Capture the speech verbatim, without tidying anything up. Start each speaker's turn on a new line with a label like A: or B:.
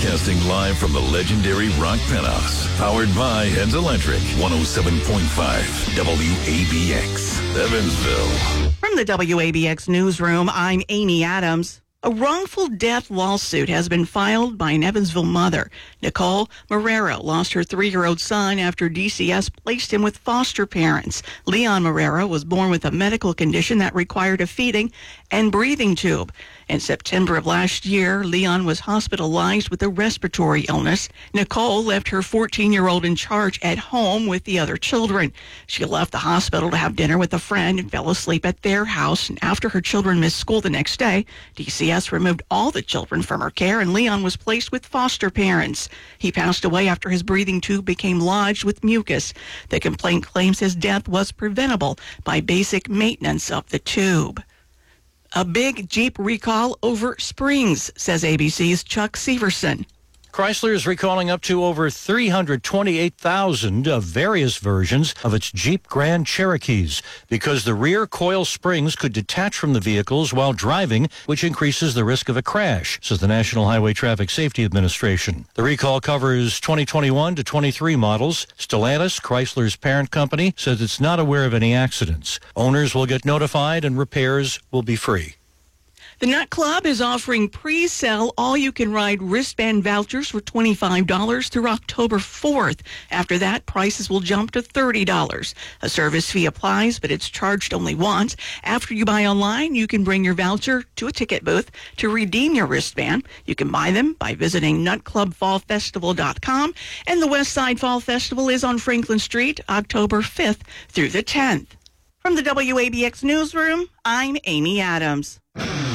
A: Broadcasting live from the legendary Rock Penthouse. Powered by Heads Electric. one oh seven point five W A B X, Evansville.
B: From the W A B X newsroom, I'm Amy Adams. A wrongful death lawsuit has been filed by an Evansville mother. Nicole Marrero lost her three-year-old son after D C S placed him with foster parents. Leon Marrero was born with a medical condition that required a feeding and breathing tube. In September of last year, Leon was hospitalized with a respiratory illness. Nicole left her fourteen-year-old in charge at home with the other children. She left the hospital to have dinner with a friend and fell asleep at their house. And after her children missed school the next day, D C S removed all the children from her care, and Leon was placed with foster parents. He passed away after his breathing tube became lodged with mucus. The complaint claims his death was preventable by basic maintenance of the tube. A big Jeep recall over Springs, says A B C's Chuck Severson.
C: Chrysler is recalling up to over three hundred twenty-eight thousand of various versions of its Jeep Grand Cherokees because the rear coil springs could detach from the vehicles while driving, which increases the risk of a crash, says the National Highway Traffic Safety Administration. The recall covers twenty twenty-one to twenty-three models. Stellantis, Chrysler's parent company, says it's not aware of any accidents. Owners will get notified and repairs will be free.
B: The Nut Club is offering pre-sale all-you-can-ride wristband vouchers for twenty-five dollars through October fourth. After that, prices will jump to thirty dollars. A service fee applies, but it's charged only once. After you buy online, you can bring your voucher to a ticket booth to redeem your wristband. You can buy them by visiting nut club fall festival dot com. And the West Side Fall Festival is on Franklin Street, October fifth through the tenth. From the W A B X newsroom, I'm Amy Adams.